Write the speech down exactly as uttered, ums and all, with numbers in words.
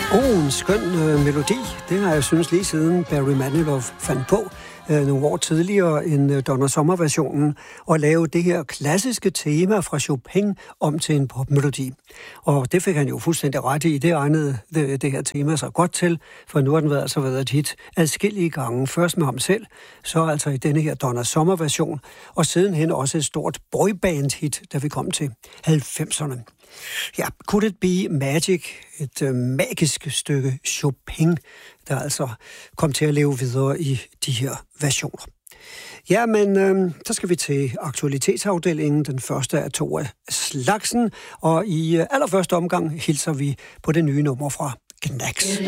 Oh, en skøn øh, melodi. Det har jeg synes lige siden Barry Manilow fandt på øh, nogle år tidligere end øh, Donna Summer-versionen og lave det her klassiske tema fra Chopin om til en popmelodi. Og det fik han jo fuldstændig ret i. Det egnede det, det her tema så godt til, for nu har den været, altså været et hit adskillige gange. Først med ham selv, så altså i denne her Donna Summer-version, og sidenhen også et stort boyband-hit, da vi kom til halvfemserne. Ja, Could It Be Magic, et øh, magisk stykke Chopin, der altså kom til at leve videre i de her versioner. Ja, men øh, så skal vi til aktualitetsafdelingen, den første af to af slagsen, og i øh, allerførste omgang hilser vi på det nye nummer fra Gnags.